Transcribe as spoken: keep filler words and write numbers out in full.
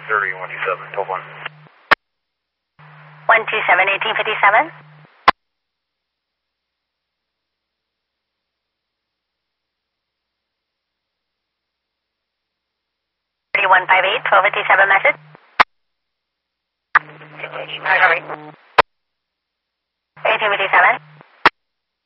thirty, one two seven, twelve one. one two seven, eighteen fifty-seven. one five eight, twelve fifty-seven message. eighteen fifty-seven.